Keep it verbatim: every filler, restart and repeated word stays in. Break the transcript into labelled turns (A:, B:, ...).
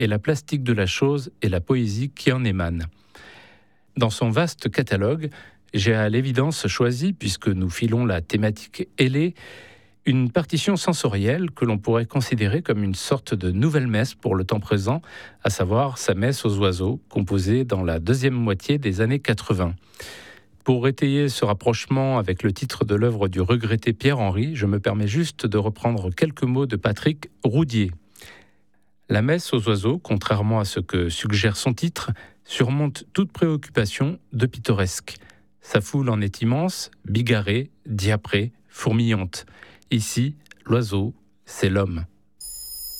A: et la plastique de la chose et la poésie qui en émane. Dans son vaste catalogue, j'ai à l'évidence choisi, puisque nous filons la thématique ailée, une partition sensorielle que l'on pourrait considérer comme une sorte de nouvelle messe pour le temps présent, à savoir sa messe aux oiseaux, composée dans la deuxième moitié des années quatre-vingts. Pour étayer ce rapprochement avec le titre de l'œuvre du regretté Pierre Henry, je me permets juste de reprendre quelques mots de Patrick Roudier. La messe aux oiseaux, contrairement à ce que suggère son titre, surmonte toute préoccupation de pittoresque. Sa foule en est immense, bigarrée, diaprée, fourmillante. Ici, l'oiseau, c'est l'homme.